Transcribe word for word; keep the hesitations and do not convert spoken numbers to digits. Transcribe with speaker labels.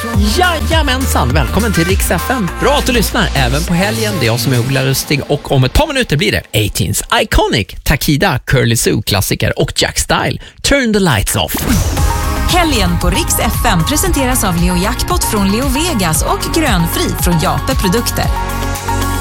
Speaker 1: Jajamensan, välkommen till Rix F M. Bra att du lyssnar även på helgen. Det är jag som är Ola Lustig och om ett par minuter blir det eighteens Iconic, Takida, Curly Sue klassiker och Jack Style, Turn the Lights Off.
Speaker 2: Helgen på Rix F M presenteras av Leo Jackpot från Leo Vegas och Grönfri från Jape Produkter.